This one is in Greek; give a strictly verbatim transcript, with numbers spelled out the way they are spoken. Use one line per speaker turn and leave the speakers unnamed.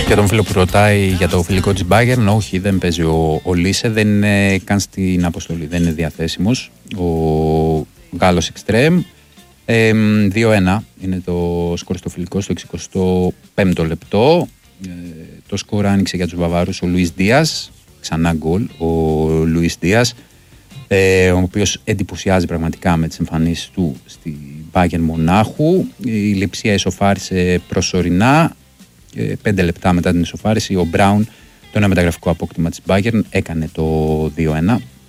για τον φίλο που ρωτάει για το φιλικό της Bayern, όχι, δεν παίζει ο, ο Λίσε, δεν είναι καν στην αποστολή, δεν είναι διαθέσιμος ο Γάλλος Εξτρέμ. ε, δύο ένα είναι το σκορ στο φιλικό στο εξηκοστό πέμπτο λεπτό. ε, το σκορ άνοιξε για τους Βαβάρους ο Λουίς Δίας, ξανά γκολ ο Λουίς Δίας, ε, ο οποίος εντυπωσιάζει πραγματικά με τις εμφανίσεις του στη Bayern Μονάχου. Η Λειψία ισοφάρισε προσωρινά. Πέντε λεπτά μετά την ισοφάριση, ο Μπράουν, το ένα μεταγραφικό απόκτημα της Bayern, έκανε το δύο ένα.